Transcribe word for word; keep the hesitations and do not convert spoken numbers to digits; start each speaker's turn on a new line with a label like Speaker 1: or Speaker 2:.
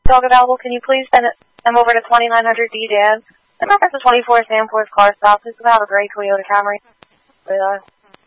Speaker 1: dog available, can you please send it, them over to twenty-nine hundred D Dan? And that's the twenty-four Sanford's car stop. It's about a gray Toyota Camry with uh,